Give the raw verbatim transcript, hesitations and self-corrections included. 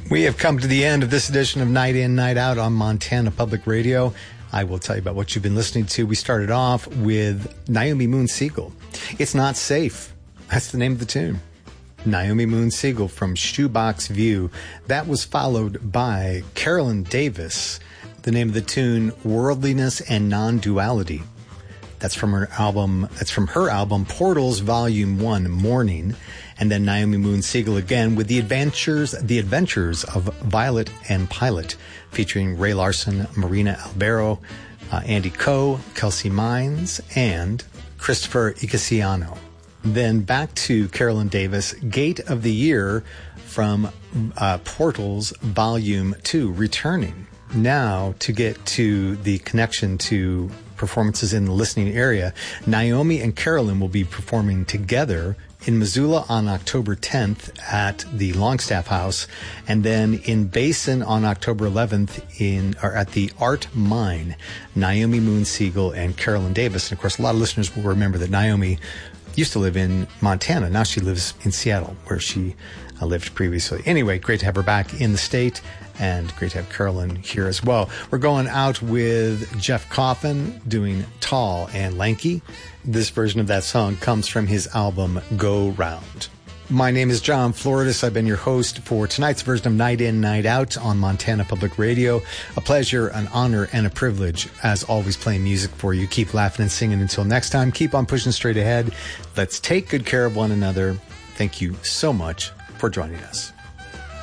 We have come to the end of this edition of Night In, Night Out on Montana Public Radio. I will tell you about what you've been listening to. We started off with Naomi Moon Siegel. It's Not Safe. That's the name of the tune. Naomi Moon Siegel from Shoebox View. That was followed by Carolyn Davis. The name of the tune, Worldliness and Non-Duality. That's from her album, that's from her album, Portals Volume one, Morning. And then Naomi Moon Siegel again with The Adventures, The Adventures of Violet and Pilot, featuring Ray Larson, Marina Albero, uh, Andy Coe, Kelsey Mines, and Christopher Icasiano. Then back to Carolyn Davis, Gate of the Year from uh, Portals Volume two, Returning. Now, to get to the connection to performances in the listening area, Naomi and Carolyn will be performing together in Missoula on October tenth at the Longstaff House, and then in Basin on October eleventh in or at the Art Mine, Naomi Moon Siegel and Carolyn Davis. And of course, a lot of listeners will remember that Naomi used to live in Montana. Now she lives in Seattle, where she uh, lived previously. Anyway, great to have her back in the state, and great to have Carolyn here as well. We're going out with Jeff Coffin doing Tall and Lanky. This version of that song comes from his album Go Round. My name is John Floridas. I've been your host for tonight's version of Night In, Night Out on Montana Public Radio. A pleasure, an honor, and a privilege, as always, playing music for you. Keep laughing and singing until next time. Keep on pushing straight ahead. Let's take good care of one another. Thank you so much for joining us.